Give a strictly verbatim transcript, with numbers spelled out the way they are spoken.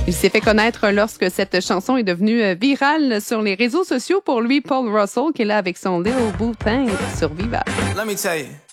Il s'est fait connaître lorsque cette chanson est devenue virale sur les réseaux sociaux. Pour lui, Paul Russell, qui est là avec son Little Boo Thing sur Viva. Let me tell you.